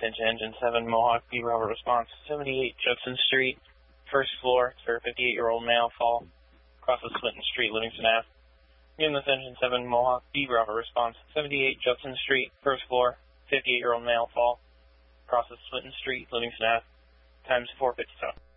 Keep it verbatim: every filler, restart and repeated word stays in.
Attention Engine seven, Mohawk, B Bravo response, seventy-eight Judson Street, first floor, for a fifty-eight-year-old male, fall, crosses Swinton Street, Livingston Avenue. Unit Engine seven, Mohawk, B Bravo response, seventy-eight Judson Street, first floor, fifty-eight-year-old male, fall, crosses Swinton Street, Livingston Avenue, times four fifty-seven.